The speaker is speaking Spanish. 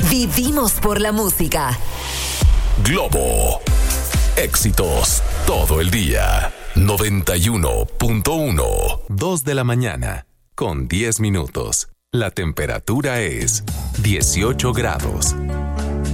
Vivimos por la música. Globo. Éxitos todo el día. 91.1. 2 de la mañana con 10 minutos. La temperatura es 18 grados.